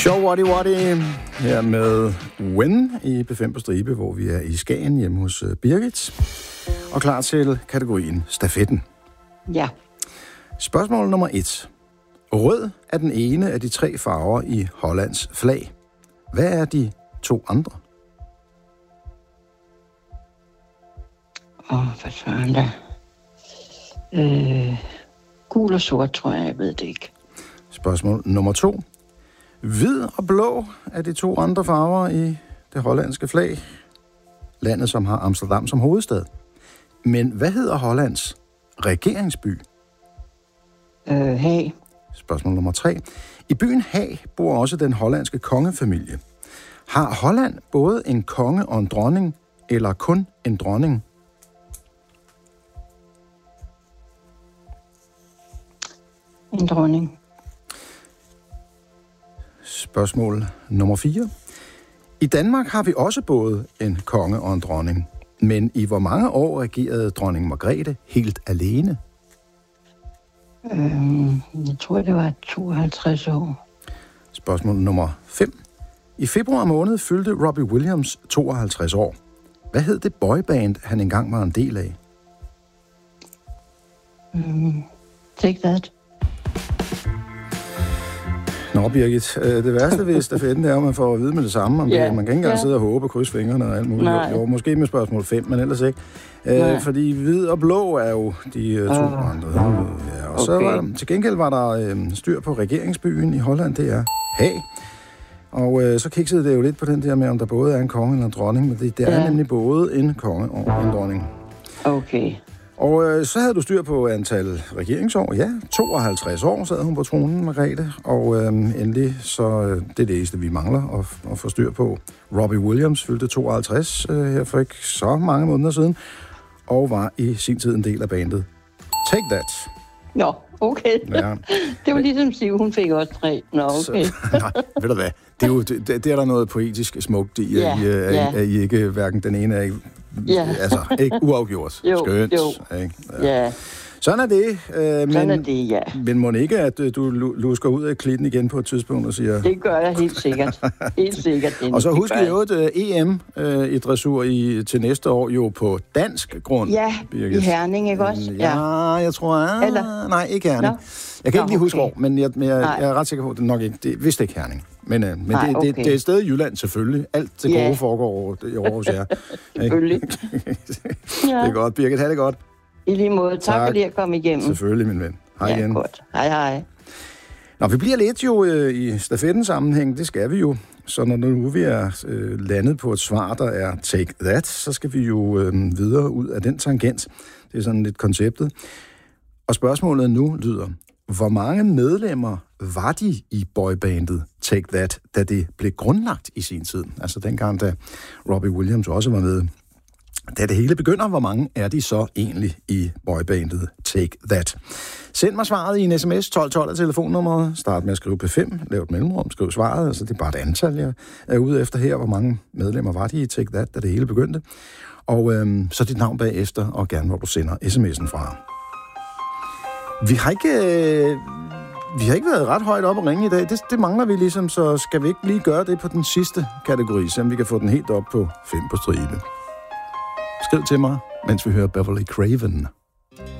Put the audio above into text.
Show Waddy Waddy her med When i B5 på stribe, hvor vi er i Skagen hjemme hos Birgit. Og klar til kategorien stafetten. Ja. Spørgsmål nummer 1. Rød er den ene af de 3 farver i Hollands flag. Hvad er de 2 andre? Hvad søren da? Gul og sort, tror jeg ved det ikke. Spørgsmål nummer 2. Hvid og blå er de 2 andre farver i det hollandske flag. Landet, som har Amsterdam som hovedstad. Men hvad hedder Hollands regeringsby? Haag. Spørgsmål nummer 3. I byen Haag bor også den hollandske kongefamilie. Har Holland både en konge og en dronning, eller kun en dronning? En dronning. Spørgsmål nummer 4. I Danmark har vi også både en konge og en dronning. Men i hvor mange år regerede dronning Margrethe helt alene? Jeg tror, det var 52 år. Spørgsmål nummer 5. I februar måned fyldte Robbie Williams 52 år. Hvad hed det boyband, han engang var en del af? Take That. Nå, Birgit, det værste ved stafetten er, at man får at vide med det samme. Om det. Man kan ikke engang sidde og håbe og krydse fingrene og alt muligt. Jo, måske med spørgsmål 5, men ellers ikke. Fordi hvid og blå er jo de 2 andre. Ja, og så var der, til gengæld var der styr på regeringsbyen i Holland, det er Haag. Og så kiksede det jo lidt på den der med, om der både er en konge eller en dronning, men det er nemlig både en konge og en dronning. Okay. Og så havde du styr på antal regeringsår. Ja, 52 år sad hun på tronen, Margrethe. Og endelig, så det er det eneste, vi mangler at få styr på. Robbie Williams fyldte 52 her for ikke så mange måneder siden, og var i sin tid en del af bandet Take That. Nå, okay. Ja. Det var ligesom Siv, hun fik også 3. Nå, okay. Nej, ved du hvad? Det er der noget poetisk smukt i, at I ikke hverken den ene er altså, ikke uafgjort. Skønt. Ikke? Ja. Sådan er det. Sådan er det, ja. Men må ikke, at du lusker ud af klitten igen på et tidspunkt og siger... Det gør jeg helt sikkert. Helt sikkert. Og så husk jo et EM i dressur til næste år jo på dansk grund. Ja, Birgit. I Herning, ikke også? Ja, jeg tror... Eller? Nej, ikke Herning. Jeg kan ikke lige huske hvor, men jeg er ret sikker på, at det nok ikke... Det er vist ikke Herning. Men det er et sted i Jylland, selvfølgelig. Alt det gode foregår i Aarhus, ja. Selvfølgelig. Det er godt, Birgit. Ha' det godt. I lige måde. Tak fordi jeg kom igennem. Selvfølgelig, min ven. Hej igen. Ja, godt. Hej. Nå, vi bliver lidt jo i stafettens sammenhæng. Det skal vi jo. Så når nu vi er landet på et svar, der er Take That, så skal vi jo videre ud af den tangent. Det er sådan lidt konceptet. Og spørgsmålet nu lyder: hvor mange medlemmer var de i boybandet Take That, da det blev grundlagt i sin tid? Altså dengang, da Robbie Williams også var med. Da det hele begynder, hvor mange er de så egentlig i boybandet Take That? Send mig svaret i en sms, 1212 af telefonnummeret. Start med at skrive P5, lav et mellemrum, skriv svaret. Altså det er bare et antal, jeg er ude efter her. Hvor mange medlemmer var de i Take That, da det hele begyndte? Og så dit navn bagefter, og gerne hvor du sender sms'en fra. Vi har ikke været ret højt op at ringe i dag. Det mangler vi ligesom, så skal vi ikke lige gøre det på den sidste kategori, så vi kan få den helt op på 5 på stribe. Skriv til mig, mens vi hører Beverly Craven.